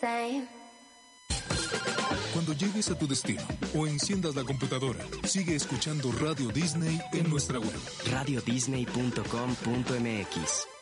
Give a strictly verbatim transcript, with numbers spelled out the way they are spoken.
same. Cuando llegues a tu destino o enciendas la computadora, sigue escuchando Radio Disney en nuestra web. radio disney punto com punto m x